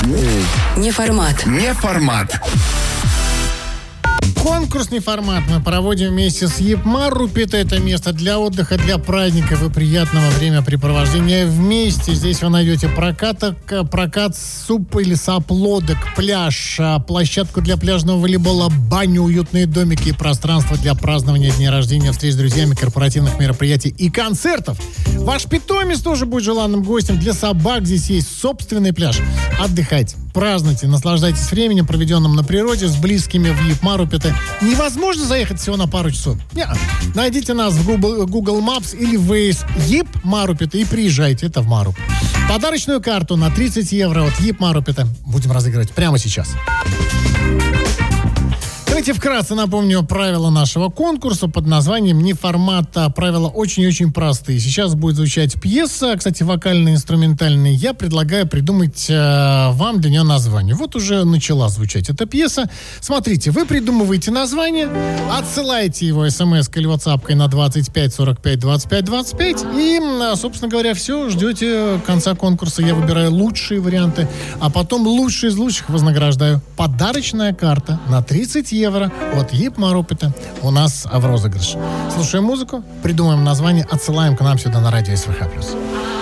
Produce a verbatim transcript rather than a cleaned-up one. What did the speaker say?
Не формат. Не формат. Конкурсный формат мы проводим вместе с Епмарупет. Это место для отдыха, для праздников и приятного времяпрепровождения вместе. Здесь вы найдете прокат, прокат суп или сап-лодок, пляж, площадку для пляжного волейбола, баню, уютные домики и пространство для празднования дня рождения, встреч с друзьями, корпоративных мероприятий и концертов. Ваш питомец тоже будет желанным гостем. Для собак здесь есть собственный пляж. Отдыхайте, празднуйте, наслаждайтесь временем, проведенным на природе, с близкими в Епмарупете. Невозможно заехать всего на пару часов. Не, найдите нас в Google, Google Maps или в Waze Епмарупет и приезжайте. Это в Маруп. Подарочную карту на тридцать евро от Епмарупета будем разыгрывать прямо сейчас. Давайте вкратце напомню правила нашего конкурса под названием «Не формат». Правила очень-очень простые. Сейчас будет звучать пьеса, кстати, вокально-инструментальная. Я предлагаю придумать э, вам для нее название. Вот уже начала звучать эта пьеса. Смотрите, вы придумываете название, отсылаете его смс-кой или ватсапкой на двадцать пять сорок пять двадцать пять двадцать пять и, собственно говоря, все, ждете конца конкурса. Я выбираю лучшие варианты, а потом лучшие из лучших вознаграждаю. Подарочная карта на тридцать евро от Епмарупета у нас в розыгрыше. Слушаем музыку, придумаем название, отсылаем к нам сюда на радио СВХ+.